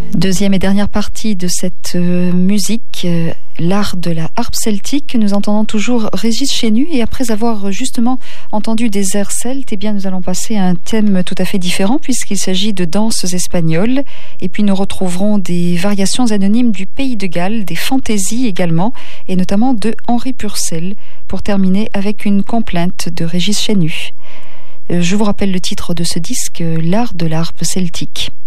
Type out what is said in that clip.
Deuxième et dernière partie de cette musique, l'art de la harpe celtique. Nous entendons toujours Régis Chenu, et après avoir justement entendu des airs celtes, eh bien nous allons passer à un thème tout à fait différent puisqu'il s'agit de danses espagnoles, et puis nous retrouverons des variations anonymes du pays de Galles, des fantaisies également, et notamment de Henri Purcell, pour terminer avec une complainte de Régis Chenu. Je vous rappelle le titre de ce disque, l'art de la harpe celtique.